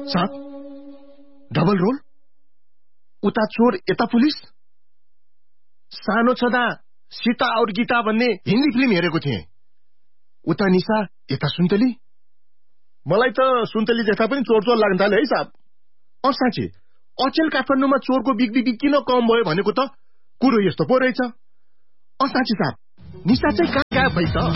साहब, double role, उता चोर यता पुलिस। सानो छँदा सीता और गीता भन्ने हिन्दी फिल्म हेरेको थिएँ। उता निशा यता सुन्तली। मलाई त सुन्तली देख्दा पनि चोर चोर लाग्न थाल्यो है साहब। साँच्ची अचेल काठमाडौँमा चोरको बिक्री किन कम भयो भनेको त कुरो यस्तो पो रहेछ। साँच्ची साहब, निशा चाहिँ कहाँ गायब भइ त?